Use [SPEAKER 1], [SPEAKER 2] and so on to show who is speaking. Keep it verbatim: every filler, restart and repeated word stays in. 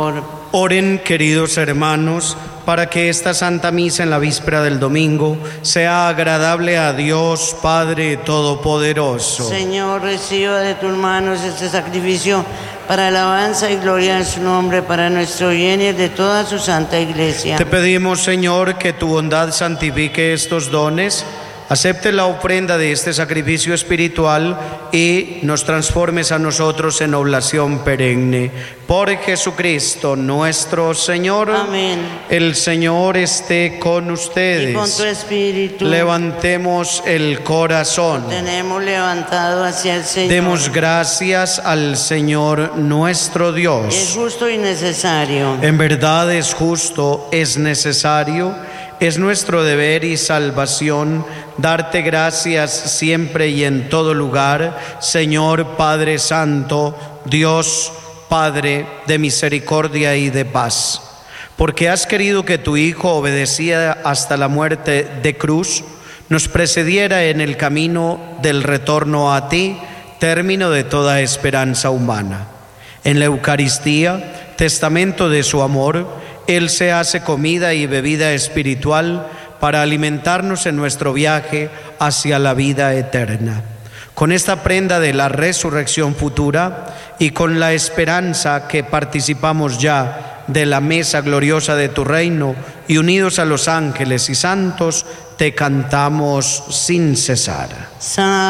[SPEAKER 1] Oren, queridos hermanos, para que esta Santa Misa en la víspera del domingo sea agradable a Dios Padre Todopoderoso.
[SPEAKER 2] Señor, reciba de tus manos este sacrificio para alabanza y gloria en su nombre, para nuestro bien y de toda su santa Iglesia.
[SPEAKER 1] Te pedimos, Señor, que tu bondad santifique estos dones, acepte la ofrenda de este sacrificio espiritual y nos transformes a nosotros en oblación perenne. Por Jesucristo nuestro Señor.
[SPEAKER 2] Amén.
[SPEAKER 1] El Señor esté con ustedes.
[SPEAKER 2] Y con tu espíritu.
[SPEAKER 1] Levantemos el corazón.
[SPEAKER 2] Tenemos levantado hacia el Señor.
[SPEAKER 1] Demos gracias al Señor nuestro Dios.
[SPEAKER 2] Es justo y necesario.
[SPEAKER 1] En verdad es justo, es necesario. Es nuestro deber y salvación darte gracias siempre y en todo lugar, Señor Padre Santo, Dios Padre de misericordia y de paz. Porque has querido que tu Hijo, obedecida hasta la muerte de cruz, nos precediera en el camino del retorno a ti, término de toda esperanza humana. En la Eucaristía, testamento de su amor, Él se hace comida y bebida espiritual para alimentarnos en nuestro viaje hacia la vida eterna. Con esta prenda de la resurrección futura y con la esperanza que participamos ya de la mesa gloriosa de tu reino y unidos a los ángeles y santos, te cantamos sin cesar.